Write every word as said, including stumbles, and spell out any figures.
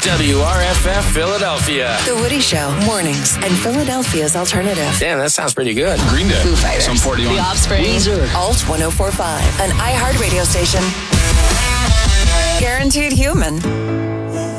W R F F Philadelphia. The Woody Show, mornings, and Philadelphia's alternative. Damn, that sounds pretty good. Green Day. Foo Fighters. Some forty-one. The Offspring. Weezer. Alt one oh four point five. An iHeart radio station. Guaranteed human.